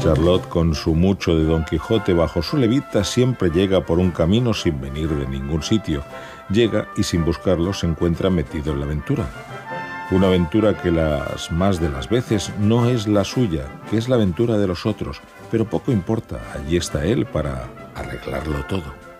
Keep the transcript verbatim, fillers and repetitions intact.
Charlot, con su mucho de Don Quijote bajo su levita, siempre llega por un camino sin venir de ningún sitio. Llega y sin buscarlo se encuentra metido en la aventura. Una aventura que las más de las veces no es la suya, que es la aventura de los otros, pero poco importa, allí está él para arreglarlo todo.